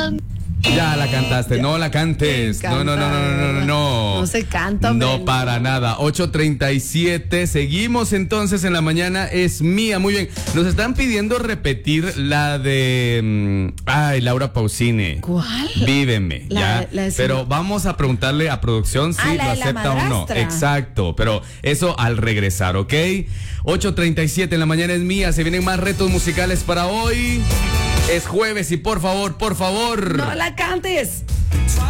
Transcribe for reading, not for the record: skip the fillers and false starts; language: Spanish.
Ya la cantaste, no la cantes. No. No se canta, no hombre. para nada. 8:37. Seguimos entonces en la mañana. Es mía. Muy bien. Nos están pidiendo repetir la de Laura Pausini. ¿Cuál? Víveme. La de pero vamos a preguntarle a producción si la lo de la acepta o no. madrastra. Exacto. Pero eso al regresar, ¿ok? 8:37 en la mañana es mía. Se vienen más retos musicales para hoy. Es jueves y por favor. No la cantes.